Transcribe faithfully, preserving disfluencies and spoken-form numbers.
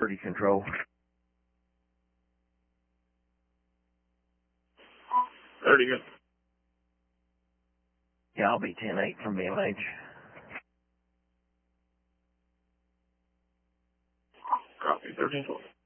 Pretty control. thirty good. Yeah, I'll be ten eight from B M H. Copy, thirteen twelve.